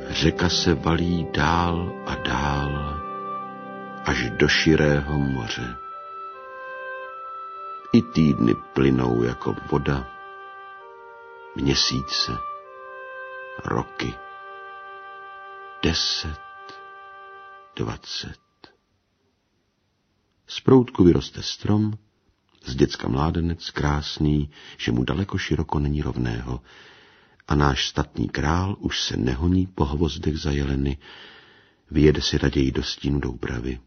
Řeka se valí dál a dál, až do širého moře. I týdny plynou jako voda, měsíce, roky, 10, 20. Z proutku vyroste strom, z děcka mládenec krásný, že mu daleko široko není rovného, a náš statný král už se nehoní po hvozdech za jeleny, vyjede si raději do stínu Doubravy.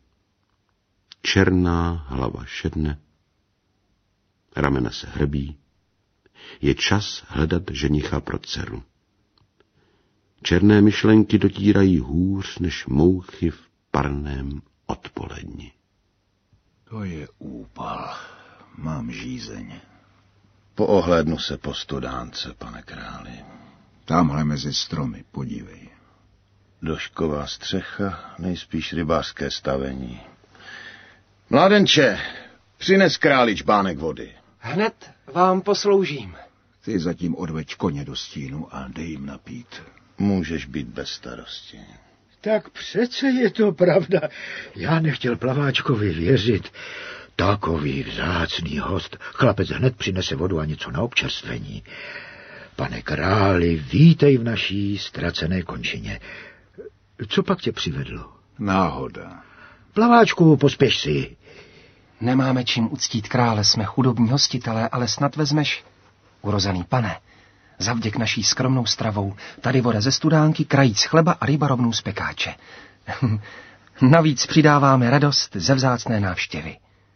Černá hlava šedne, ramena se hrbí, je čas hledat ženicha pro dceru. Černé myšlenky dotírají hůř než mouchy v parném odpoledni. To je úpal. Mám žízeň. Poohlédnu se po studánce, pane králi. Tamhle mezi stromy, podívej. Došková střecha, nejspíš rybářské stavení. Mládenče, přines králi čbánek vody. Hned vám posloužím. Ty zatím odveď koně do stínu a dej jim napít. Můžeš být bez starosti. Tak přece je to pravda. Já nechtěl Plaváčkovi věřit. Takový vzácný host. Chlapec hned přinese vodu a něco na občerstvení. Pane králi, vítej v naší ztracené končině. Co pak tě přivedlo? Náhoda. Plaváčku, pospěš si. Nemáme čím uctít krále, jsme chudobní hostitelé, ale snad vezmeš, urozený pane, zavděk naší skromnou stravou, tady voda ze studánky, krajíc chleba a ryba rovnou z pekáče. Navíc přidáváme radost ze vzácné návštěvy.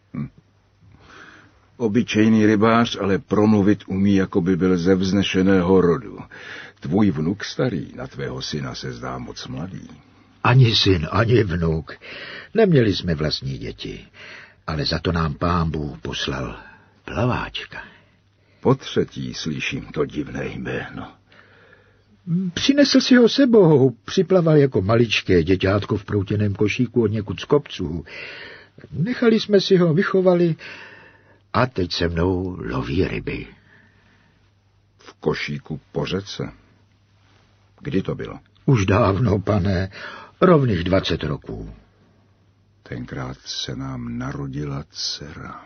Obyčejný rybář, ale promluvit umí, jako by byl ze vznešeného rodu. Tvůj vnuk starý, na tvého syna se zdá moc mladý. Ani syn, ani vnuk. Neměli jsme vlastní děti, ale za to nám Pán Bůh poslal Plaváčka. Potřetí slyším to divné jméno. Přinesl si ho sebou, připlaval jako maličké děťátko v proutěném košíku od někud z kopců. Nechali jsme si ho, vychovali a teď se mnou loví ryby. V košíku po řece? Kdy to bylo? Už dávno, pane, rovných 20 roků. Tenkrát se nám narodila dcera.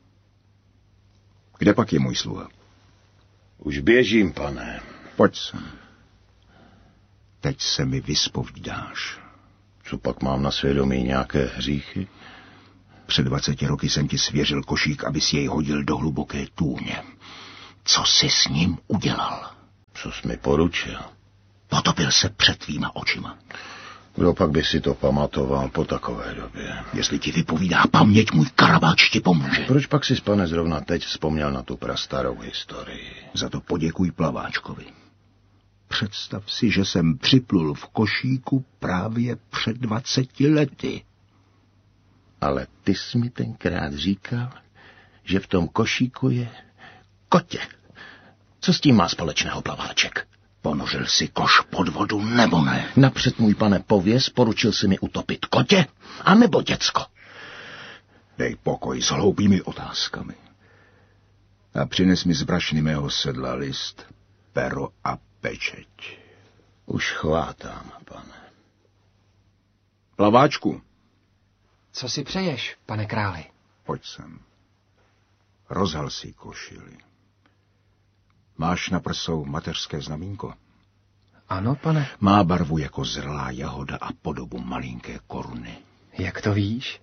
Kde pak je můj sluha? Už běžím, pane. Pojď sem. Teď se mi vyspovídáš. Co pak mám na svědomí, nějaké hříchy? Před 20 roky jsem ti svěřil košík, abys jej hodil do hluboké tůně. Co jsi s ním udělal? Co jsi mi poručil? Potopil se před tvýma očima. Kdo pak by si to pamatoval po takové době? Jestli ti vypovídá paměť, můj Karabáč ti pomůže. Proč pak si, pane, zrovna teď vzpomněl na tu prastarou historii? Za to poděkuj Plaváčkovi. Představ si, že jsem připlul v košíku právě před 20 lety. Ale ty jsi mi tenkrát říkal, že v tom košíku je kotě. Co s tím má společného Plaváček? Ponořil si koš pod vodu, nebo ne? Napřed, můj pane, pověz, poručil si mi utopit kotě, anebo děcko? Dej pokoj s hloupými otázkami. A přines mi z brašny mého sedla list, pero a pečeť. Už chvátám, pane. Plaváčku. Co si přeješ, pane králi? Pojď sem. Rozhal si košili. Máš na prsou mateřské znamínko? Ano, pane. Má barvu jako zrlá jahoda a podobu malinké koruny. Jak to víš?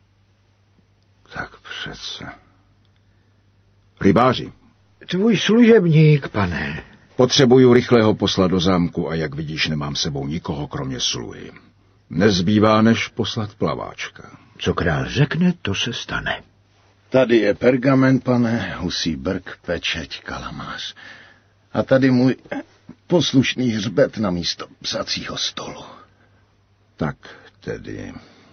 Tak přece. Rybáři. Tvůj služebník, pane. Potřebuju rychlého poslat do zámku a jak vidíš, nemám sebou nikoho kromě sluhy. Nezbývá, než poslat Plaváčka. Co král řekne, to se stane. Tady je pergament, pane, husí brk, pečeť, kalamář. A tady můj poslušný hřbet na místo psacího stolu. Tak tedy.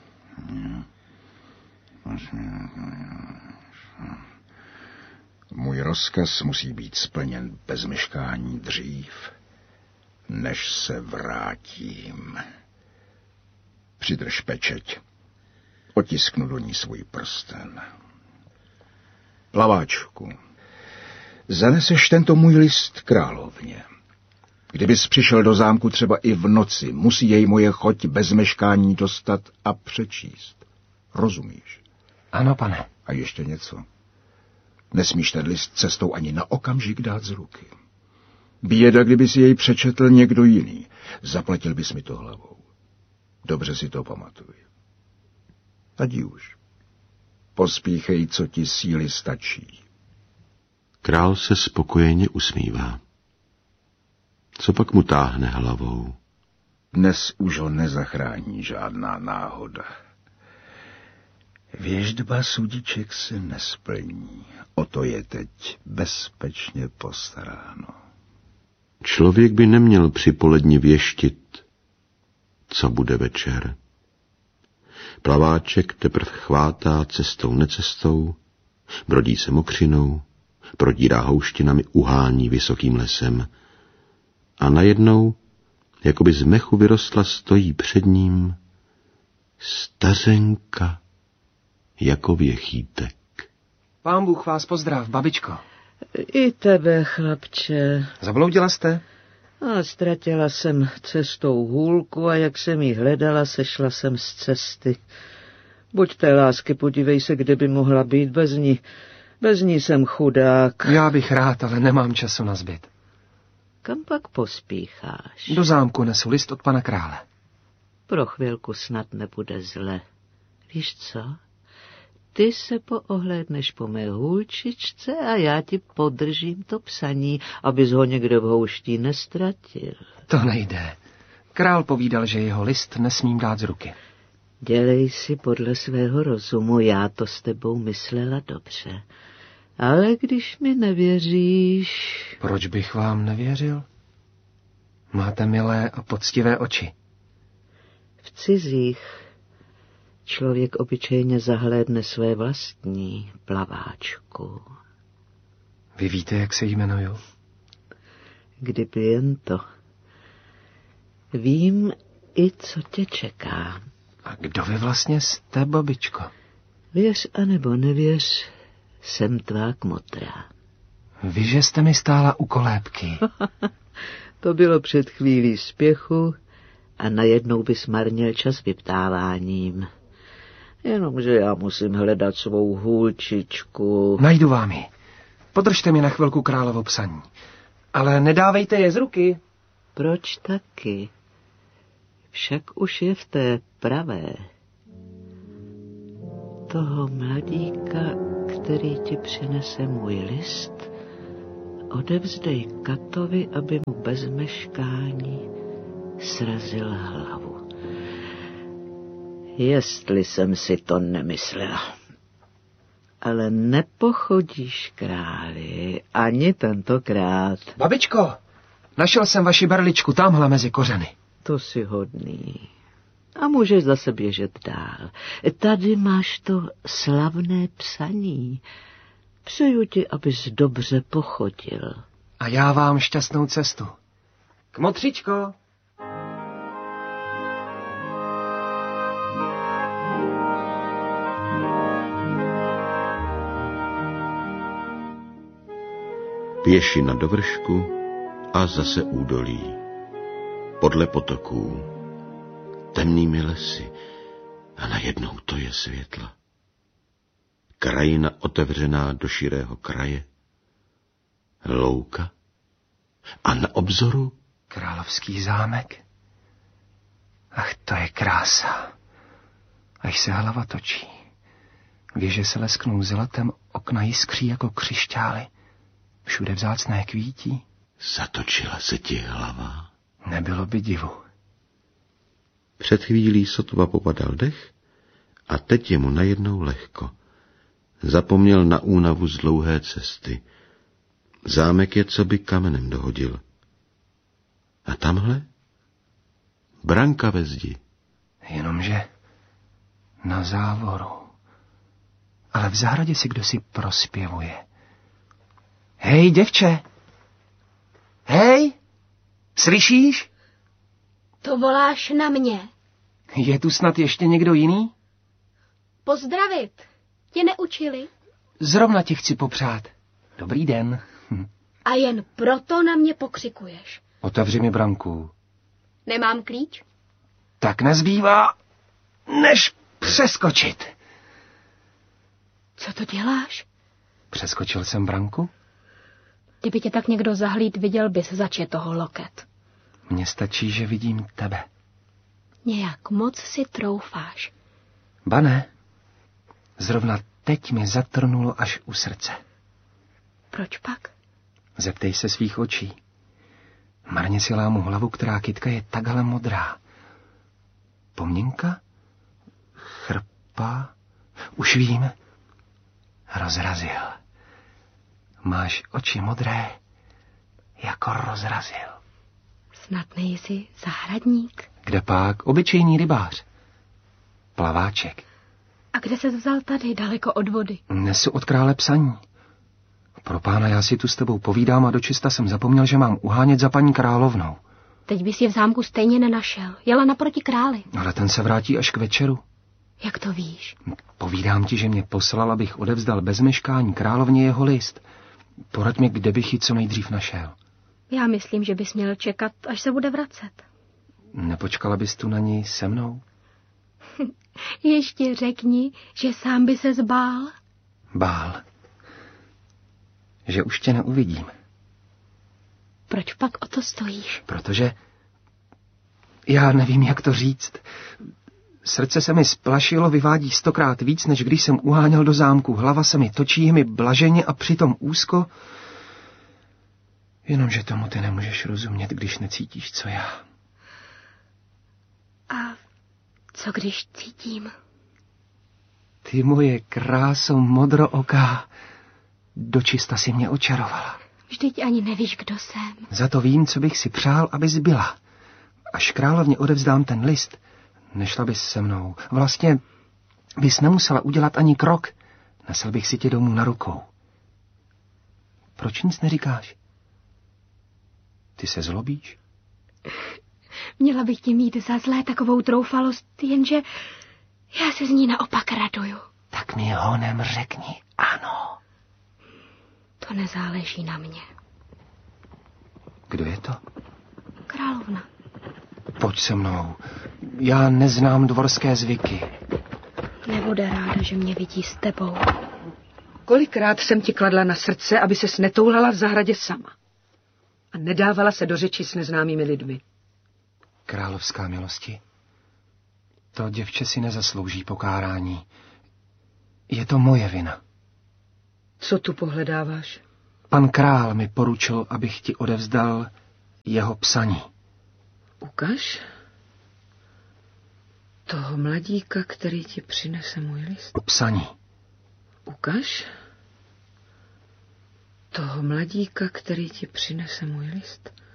Můj rozkaz musí být splněn bez meškání dřív, než se vrátím. Přidrž pečeť. Otisknu do ní svůj prsten. Plaváčku, zaneseš tento můj list královně. Kdybys přišel do zámku třeba i v noci, musí jej moje choť bez meškání dostat a přečíst. Rozumíš? Ano, pane. A ještě něco. Nesmíš ten list cestou ani na okamžik dát z ruky. Běda, kdyby si jej přečetl někdo jiný. Zaplatil bys mi to hlavou. Dobře si to pamatuj. Adi už. Pospíchej, co ti síly stačí. Král se spokojeně usmívá. Co pak mu táhne hlavou? Dnes už ho nezachrání žádná náhoda. Věždba sudiček se nesplní. O to je teď bezpečně postaráno. Člověk by neměl při poledni věštit, co bude večer. Plaváček teprv chvátá cestou necestou, brodí se mokřinou, prodírá houštinami, uhání vysokým lesem. A najednou, jakoby z mechu vyrostla, stojí před ním stařenka jako věchýtek. Pán Bůh vás pozdrav, babičko. I tebe, chlapče. Zabloudila jste? A ztratila jsem cestou hůlku a jak jsem jí hledala, sešla jsem z cesty. Buď té lásky, podívej se, kde by mohla být bez ní. Bez ní jsem chudák. Já bych rád, ale nemám času na zbyt. Kam pak pospícháš? Do zámku nesu list od pana krále. Pro chvilku snad nebude zle. Víš co? Ty se poohlédneš po mé hůlčičce a já ti podržím to psaní, abys ho někde v houští nestratil. To nejde. Král povídal, že jeho list nesmím dát z ruky. Dělej si podle svého rozumu, já to s tebou myslela dobře. Ale když mi nevěříš... Proč bych vám nevěřil? Máte milé a poctivé oči. V cizích člověk obyčejně zahlédne své vlastní, plaváčku. Vy víte, jak se jmenuju? Kdyby jen to. Vím i, co tě čeká. A kdo vy vlastně jste, babičko? Věř anebo nevěř, jsem tvá kmotra. Vy, že jste mi stála u kolébky. To bylo před chvílí spěchu a najednou bys marnil čas vyptáváním. Jenomže já musím hledat svou hůlčičku. Najdu vám ji. Podržte mi na chvilku královo psaní. Ale nedávejte je z ruky. Proč taky? Však už je v té pravé. Toho mladíka, který ti přinese můj list, odevzdej Katovi, aby mu bez meškání srazil hlavu. Jestli jsem si to nemyslela. Ale nepochodíš, králi, ani tentokrát. Babičko, našel jsem vaši berličku tamhle mezi kořeny. To jsi hodný. A můžeš zase běžet dál. Tady máš to slavné psaní. Přeju ti, abys dobře pochodil. A já vám šťastnou cestu. Kmotřičko. Pěšina do vršku a zase údolí. Podle potoků, temnými lesy a najednou to je světla. Krajina otevřená do širého kraje, louka a na obzoru Královský zámek. Ach, to je krása. Až se hlava točí. Věže se lesknou zlatem, okna jiskří jako křišťály. Všude vzácné kvítí. Zatočila se ti hlava. Nebylo by divu. Před chvílí sotva popadal dech a teď je mu najednou lehko. Zapomněl na únavu z dlouhé cesty. Zámek je co by kamenem dohodil. A tamhle? Branka ve zdi. Jenomže na závoru. Ale v zahradě si kdosi prospěvuje. Hej, děvče! Hej! Slyšíš? To voláš na mě. Je tu snad ještě někdo jiný? Pozdravit. Tě neučili? Zrovna ti chci popřát. Dobrý den. A jen proto na mě pokřikuješ. Otevři mi branku. Nemám klíč? Tak nezbývá, než přeskočit. Co to děláš? Přeskočil jsem branku? Kdyby tě tak někdo zahlíd, viděl bys zač toho loket. Mně stačí, že vidím tebe. Nějak moc si troufáš. Ba ne. Zrovna teď mi zatrnulo až u srdce. Proč pak? Zeptej se svých očí. Marně si lámu hlavu, která kytka je takhle modrá. Pomněnka? Chrpa? Už vím. Rozrazil. Máš oči modré, jako rozrazil. Snad nejsi zahradník. Kde pak? Obyčejný rybář. Plaváček. A kde ses vzal tady, daleko od vody? Nesu od krále psaní. Pro pána, já si tu s tebou povídám a dočista jsem zapomněl, že mám uhánět za paní královnou. Teď bys je v zámku stejně nenašel. Jela naproti králi. Ale ten se vrátí až k večeru. Jak to víš? Povídám ti, že mě poslal, abych odevzdal bez meškání královně jeho list. Poraď mi, kde bych ji co nejdřív našel. Já myslím, že bys měl čekat, až se bude vracet. Nepočkala bys tu na ní se mnou? Ještě řekni, že sám by se zbál. Bál. Že už tě neuvidím. Proč pak o to stojíš? Protože já nevím, jak to říct. Srdce se mi splašilo, vyvádí 100krát víc, než když jsem uháněl do zámku. Hlava se mi točí, je mi blaženě a přitom úzko. Jenomže tomu ty nemůžeš rozumět, když necítíš, co já. A co když cítím? Ty moje kráso modrooká, dočista si mě očarovala. Vždyť ani nevíš, kdo jsem. Za to vím, co bych si přál, abys byla. Až královně odevzdám ten list, nešla bys se mnou. Vlastně bys nemusela udělat ani krok. Nesl bych si tě domů na rukou. Proč nic neříkáš? Ty se zlobíš? Měla bych ti mít za zlé takovou troufalost, jenže já se z ní naopak raduju. Tak mi honem řekni ano. To nezáleží na mě. Kdo je to? Královna. Pojď se mnou. Já neznám dvorské zvyky. Nebude ráda, že mě vidí s tebou. Kolikrát jsem ti kladla na srdce, aby ses netoulala v zahradě sama. A nedávala se do řeči s neznámými lidmi. Královská milosti. To děvče si nezaslouží pokárání. Je to moje vina. Co tu pohledáváš? Pan král mi poručil, abych ti odevzdal jeho psaní. Ukaž. Toho mladíka, který ti přinese můj list. Psaní. Ukaž. Toho mladíka, který ti přinese můj list.